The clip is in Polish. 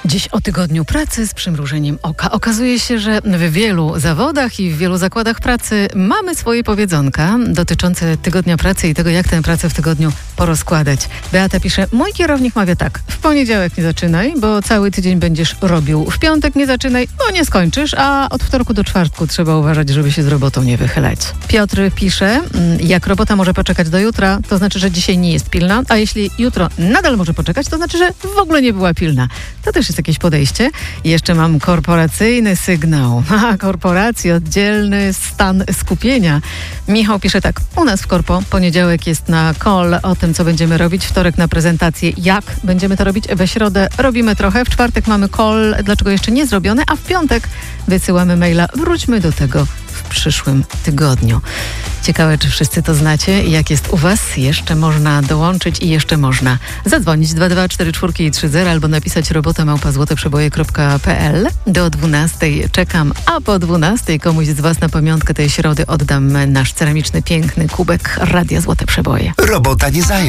Dziś o tygodniu pracy z przymrużeniem oka. Okazuje się, że w wielu zawodach i w wielu zakładach pracy mamy swoje powiedzonka dotyczące tygodnia pracy i tego, jak tę pracę w tygodniu porozkładać. Beata pisze, mój kierownik mawia tak, w poniedziałek nie zaczynaj, bo cały tydzień będziesz robił. W piątek nie zaczynaj, bo nie skończysz, a od wtorku do czwartku trzeba uważać, żeby się z robotą nie wychylać. Piotr pisze, jak robota może poczekać do jutra, to znaczy, że dzisiaj nie jest pilna, a jeśli jutro nadal może poczekać, to znaczy, że w ogóle nie była pilna. To też jest jakieś podejście. I jeszcze mam korporacyjny sygnał. Korporacji, oddzielny stan skupienia. Michał pisze tak. U nas w korpo poniedziałek jest na call o tym, co będziemy robić. Wtorek na prezentację, jak będziemy to robić. We środę robimy trochę. W czwartek mamy call, dlaczego jeszcze nie zrobione, a w piątek wysyłamy maila. Wróćmy do tego w przyszłym tygodniu. Ciekawe, czy wszyscy to znacie i jak jest u was. Jeszcze można dołączyć i jeszcze można zadzwonić 224430 albo napisać robota@złoteprzeboje.pl. Do 12 czekam, a po 12 komuś z was na pamiątkę tej środy oddam nasz ceramiczny, piękny kubek Radia Złote Przeboje. Robota nie zajął.